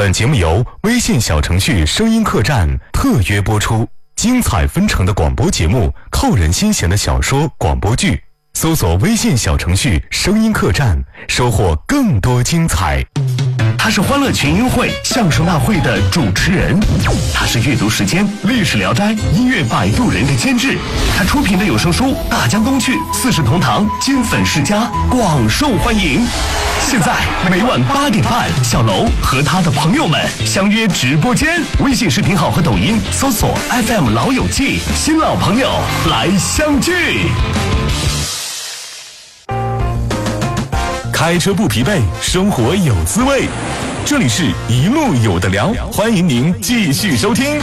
本节目由微信小程序声音客栈特约播出，精彩纷呈的广播节目，扣人心弦的小说广播剧，搜索微信小程序声音客栈，收获更多精彩。 他是欢乐群英会相声大会的主持人，他是阅读时间历史聊斋音乐摆渡人的监制，他出品的有声书《大江东去》四世同堂金粉世家广受欢迎。现在每晚8点半，小楼和他的朋友们相约直播间，微信视频号和抖音搜索 FM 老友记，新老朋友来相聚。 开车不疲惫，生活有滋味。这里是一路有的聊，欢迎您继续收听。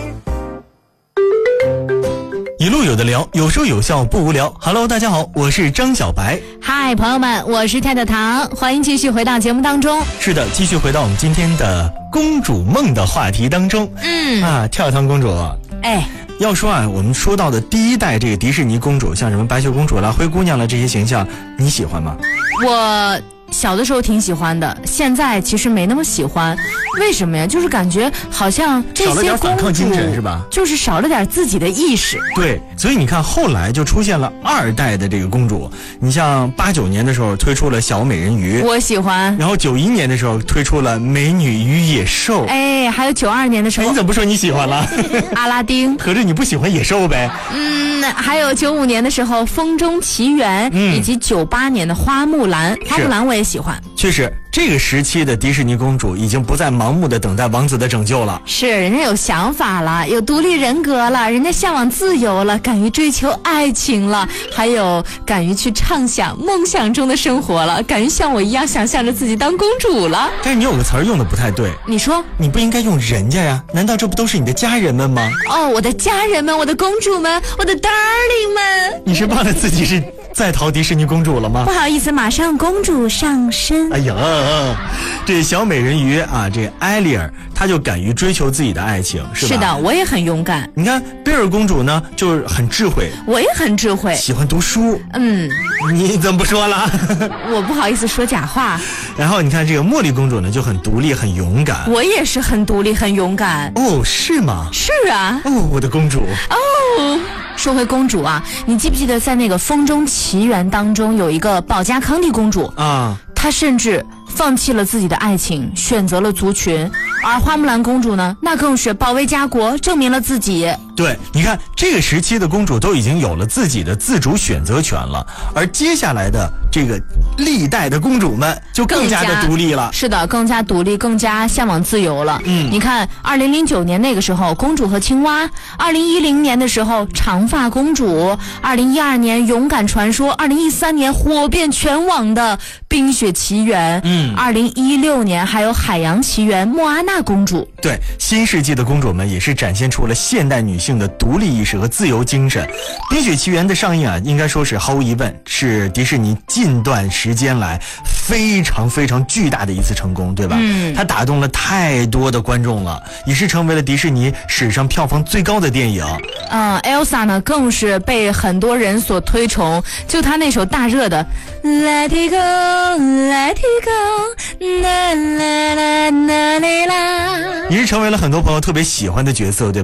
一路有的聊，有说有笑不无聊。Hello， 大家好，我是张小白。 嗨，朋友们，我是太太糖，欢迎继续回到节目当中。 是的，继续回到我们今天的公主梦的话题当中。跳糖公主。要说啊，我们说到的第一代这个迪士尼公主，像什么白雪公主啦、灰姑娘啦这些形象，你喜欢吗？ 我小的时候挺喜欢的，现在其实没那么喜欢。为什么呀？就是感觉好像这些少了点反抗精神是吧？ 就是少了点自己的意识。 对，所以你看后来就出现了2代的这个公主。你像89年的时候推出了小美人鱼， 我喜欢。 然后91年的时候推出了美女与野兽。 还有92年的时候， 你怎么不说你喜欢了？ 阿拉丁。 合着你不喜欢野兽呗？ 还有95年的时候风中奇缘，以及98年的花木兰。花木兰我也喜欢。 确实，这个时期的迪士尼公主已经不再盲目的等待王子的拯救了。 是，人家有想法了，有独立人格了，人家向往自由了，敢于追求爱情了，还有敢于去畅想梦想中的生活了，敢于像我一样想象着自己当公主了。 但是你有个词儿用的不太对。 你说？ 你不应该用人家呀，难道这不都是你的家人们吗？ 我的家人们，我的公主们，我的 darling 们。 你是忘了自己是在逃迪士尼公主了吗？ 不好意思，马上公主上身。 哎呀，这小美人鱼啊，这艾丽尔她就敢于追求自己的爱情，是吧？ 是的，我也很勇敢。 你看贝尔公主呢，就是很智慧， 我也很智慧， 喜欢读书。你怎么不说了？ 我不好意思说假话。 然后你看这个茉莉公主呢，就很独立，很勇敢。 我也是很独立，很勇敢。 是吗？ 是啊。 我的公主。 说回公主啊，你记不记得在那个《风中奇缘》当中有一个保加康帝公主啊？她甚至放弃了自己的爱情，选择了族群。而花木兰公主呢，那更是保卫家国，证明了自己。 对，你看这个时期的公主都已经有了自己的自主选择权了，而接下来的这个历代的公主们就更加的独立了。 是的，更加独立，更加向往自由了。你看2009年那个时候公主和青蛙，2010年的时候长发公主，2012年勇敢传说，2013年火遍全网的冰雪奇缘，2016年还有海洋奇缘莫阿娜公主。 对，新世纪的公主们也是展现出了现代女性的独立意识和自由精神。冰雪奇缘的上映啊，应该说是毫无疑问是迪士尼近段时间来非常非常巨大的一次成功，对吧？它打动了太多的观众了，也是成为了迪士尼史上票房最高的电影。 Elsa 呢更是被很多人所推崇，就她那首大热的 Let it go Let it go 啦啦啦啦啦， 也是成为了很多朋友特别喜欢的角色，对吧？